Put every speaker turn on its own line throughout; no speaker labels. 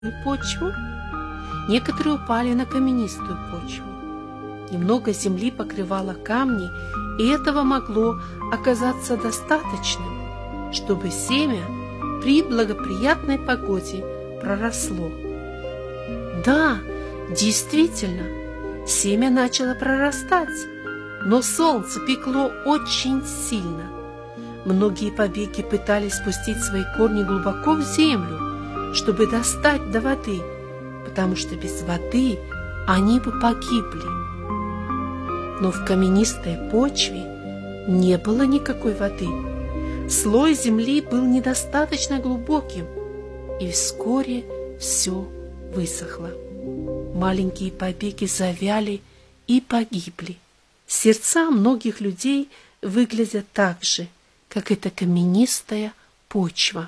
почву, некоторые упали на каменистую почву. Немного земли покрывало камни, и этого могло оказаться достаточным, чтобы семя при благоприятной погоде проросло. Да, действительно, семя начало прорастать, но солнце пекло очень сильно. Многие побеги пытались спустить свои корни глубоко в землю, чтобы достать до воды, потому что без воды они бы погибли. Но в каменистой почве не было никакой воды. Слой земли был недостаточно глубоким, и вскоре все высохло. Маленькие побеги завяли и погибли. Сердца многих людей выглядят так же, как эта каменистая почва.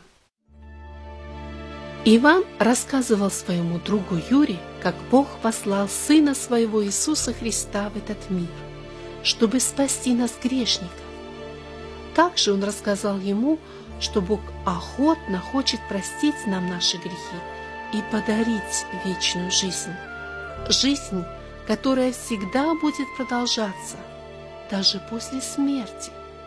Иван рассказывал своему другу Юре, как Бог послал Сына Своего Иисуса Христа в этот мир, чтобы спасти нас, грешников. Также он рассказал ему, что Бог охотно хочет простить нам наши грехи и подарить вечную жизнь. Жизнь, которая всегда будет продолжаться, даже после смерти.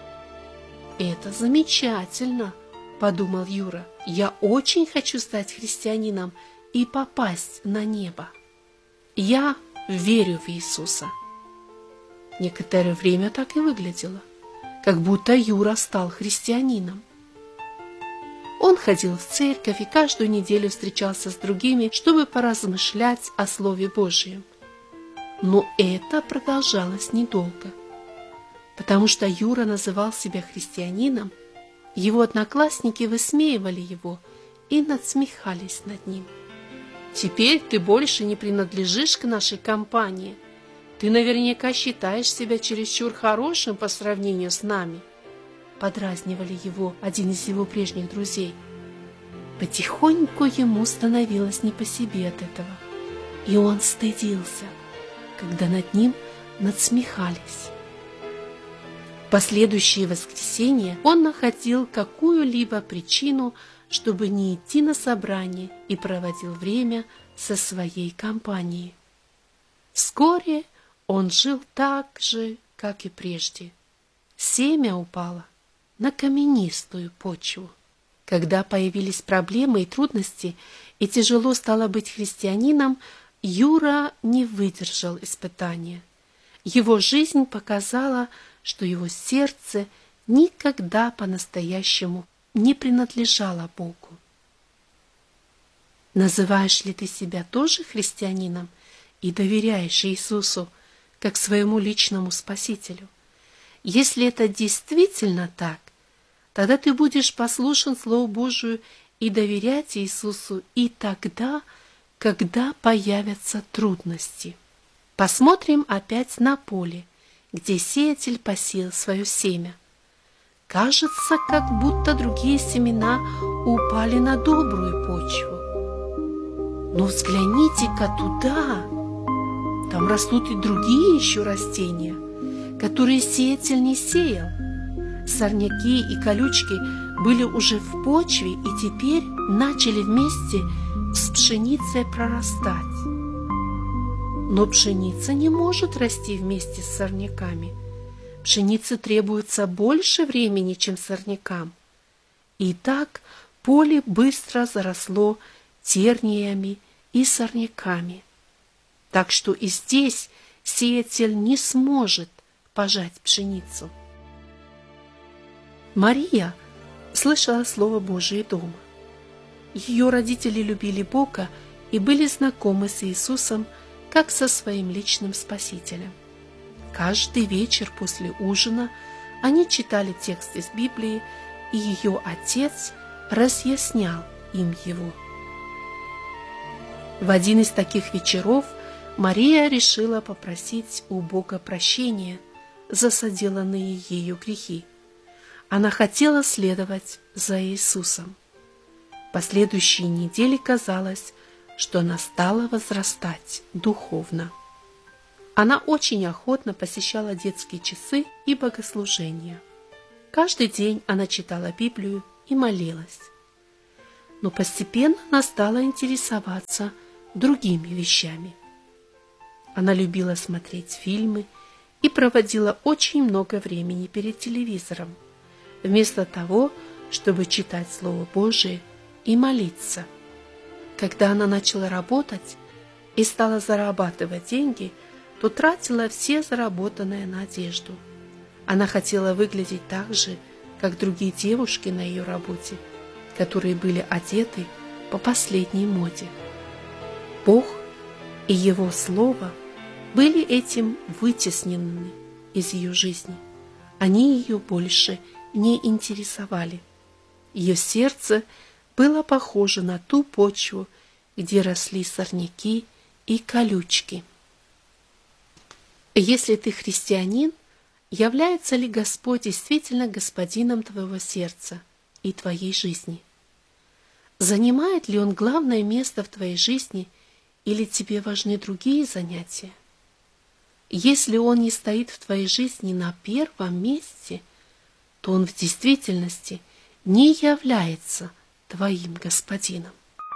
«Это замечательно», — подумал Юра. «Я очень хочу стать христианином и попасть на небо. Я верю в Иисуса». Некоторое время так и выглядело, как будто Юра стал христианином. Он ходил в церковь и каждую неделю встречался с другими, чтобы поразмышлять о Слове Божьем. Но это продолжалось недолго. Потому что Юра называл себя христианином, его одноклассники высмеивали его и надсмехались над ним. «Теперь ты больше не принадлежишь к нашей компании. Ты наверняка считаешь себя чересчур хорошим по сравнению с нами», — подразнивали его один из его прежних друзей. Потихоньку ему становилось не по себе от этого, и он стыдился, когда над ним надсмехались. В последующие воскресенья он находил какую-либо причину, чтобы не идти на собрание, и проводил время со своей компанией. Вскоре он жил так же, как и прежде. Семя упало на каменистую почву. Когда появились проблемы и трудности, и тяжело стало быть христианином, Юра не выдержал испытания. Его жизнь показала, что его сердце никогда по-настоящему не принадлежало Богу. Называешь ли ты себя тоже христианином и доверяешь Иисусу как своему личному Спасителю? Если это действительно так, тогда ты будешь послушен Слову Божию и доверять Иисусу и тогда, когда появятся трудности. Посмотрим опять на поле, где сеятель посеял свое семя. Кажется, как будто другие семена упали на добрую почву. Но взгляните-ка туда. Там растут и другие еще растения, которые сеятель не сеял. Сорняки и колючки были уже в почве и теперь начали вместе с пшеницей прорастать. Но пшеница не может расти вместе с сорняками. Пшенице требуется больше времени, чем сорнякам. И так поле быстро заросло терниями и сорняками. Так что и здесь сеятель не сможет пожать пшеницу. Мария слышала Слово Божие дома. Ее родители любили Бога и были знакомы с Иисусом как со своим личным Спасителем. Каждый вечер после ужина они читали текст из Библии, и ее отец разъяснял им его. В один из таких вечеров Мария решила попросить у Бога прощения за соделанные ею грехи. Она хотела следовать за Иисусом. В последующие недели казалось, что она стала возрастать духовно. Она очень охотно посещала детские часы и богослужения. Каждый день она читала Библию и молилась. но постепенно она стала интересоваться другими вещами. Она любила смотреть фильмы и проводила очень много времени перед телевизором, вместо того, чтобы читать Слово Божие и молиться. Когда она начала работать и стала зарабатывать деньги, то тратила все заработанное на одежду. Она хотела выглядеть так же, как другие девушки на ее работе, которые были одеты по последней моде. Бог и Его Слово были этим вытеснены из ее жизни. Они ее больше не интересовали. Ее сердце было похоже на ту почву, где росли сорняки и колючки. Если ты христианин, является ли Господь действительно господином твоего сердца и твоей жизни? Занимает ли Он главное место в твоей жизни, или тебе важны другие занятия? Если Он не стоит в твоей жизни на первом месте, то Он в действительности не является твоим господином.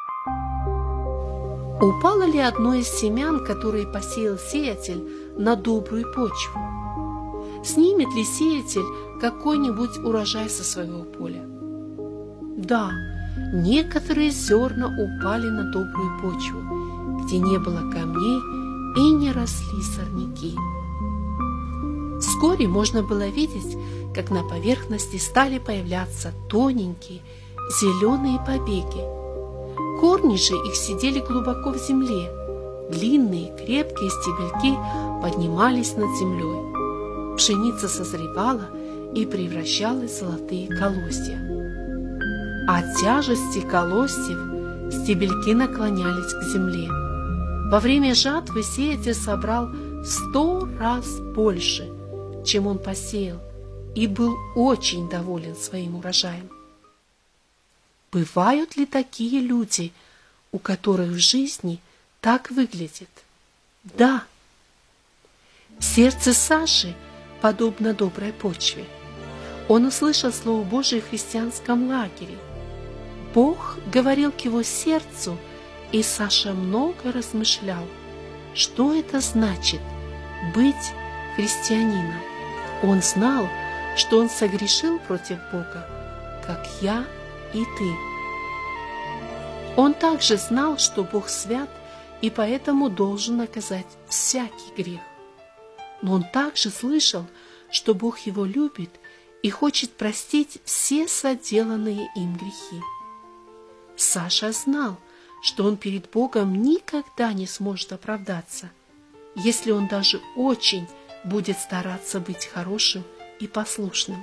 Упало ли одно из семян, которые посеял сеятель, на добрую почву? Снимет ли сеятель какой-нибудь урожай со своего поля? Да, некоторые зерна упали на добрую почву, где не было камней и не росли сорняки. Вскоре можно было видеть, как на поверхности стали появляться тоненькие зеленые побеги. Корни же их сидели глубоко в земле. Длинные крепкие стебельки поднимались над землей. Пшеница созревала и превращалась в золотые колосья. От тяжести колосьев стебельки наклонялись к земле. Во время жатвы сеятель собрал в 100 раз больше, чем он посеял, и был очень доволен своим урожаем. Бывают ли такие люди, у которых в жизни так выглядит? Да. Сердце Саши подобно доброй почве. Он услышал Слово Божие в христианском лагере. Бог говорил к его сердцу, и Саша много размышлял, что это значит быть христианином. Он знал, что он согрешил против Бога, как я и ты. Он также знал, что Бог свят и поэтому должен наказать всякий грех. Но он также слышал, что Бог его любит и хочет простить все соделанные им грехи. Саша знал, что он перед Богом никогда не сможет оправдаться, если он даже очень будет стараться быть хорошим и послушным.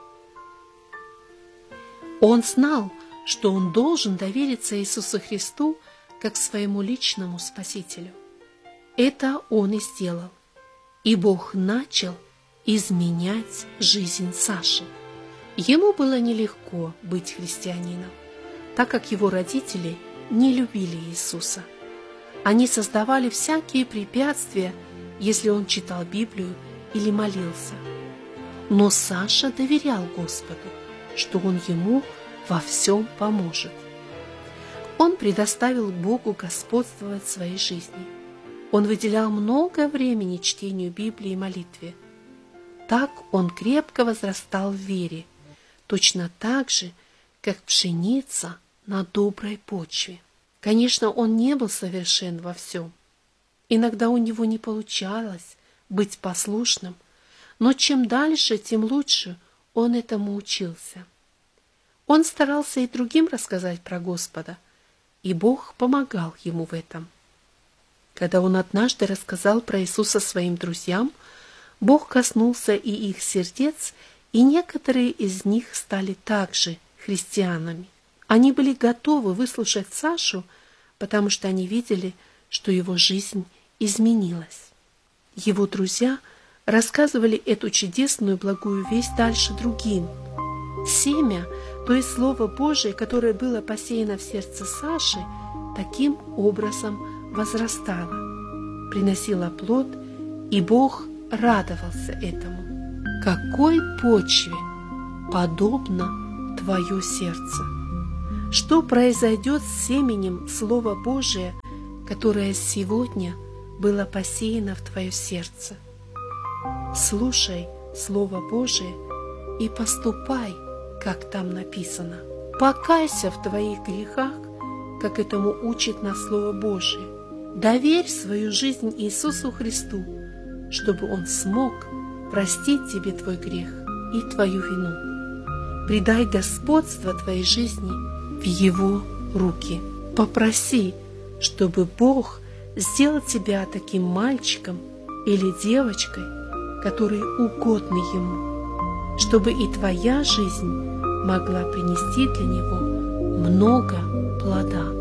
Он знал, что он должен довериться Иисусу Христу как своему личному Спасителю. Это он и сделал. И Бог начал изменять жизнь Саши. Ему было нелегко быть христианином, так как его родители не любили Иисуса. Они создавали всякие препятствия, если он читал Библию или молился. Но Саша доверял Господу, что Он ему во всем поможет. Он предоставил Богу господствовать в своей жизни. Он выделял много времени чтению Библии и молитве. Так он крепко возрастал в вере, точно так же, как пшеница на доброй почве. Конечно, он не был совершен во всем. Иногда у него не получалось быть послушным, но чем дальше, тем лучше он этому учился. Он старался и другим рассказать про Господа, и Бог помогал ему в этом. Когда он однажды рассказал про Иисуса своим друзьям, Бог коснулся и их сердец, и некоторые из них стали также христианами. Они были готовы выслушать Сашу, потому что они видели, что его жизнь изменилась. Его друзья рассказывали эту чудесную благую весть дальше другим. Семя, то есть Слово Божие, которое было посеяно в сердце Саши, таким образом возрастало, приносило плод, и Бог радовался этому. Какой почве подобно твое сердце? Что произойдет с семенем Слова Божия, которое сегодня было посеяно в твое сердце? Слушай Слово Божие и поступай, как там написано. Покайся в твоих грехах, как этому учит нас Слово Божие. Доверь свою жизнь Иисусу Христу, чтобы Он смог простить тебе твой грех и твою вину. Предай господство твоей жизни в Его руки. Попроси, чтобы Бог сделал тебя таким мальчиком или девочкой, которые угодны Ему, чтобы и твоя жизнь могла принести для Него много плода.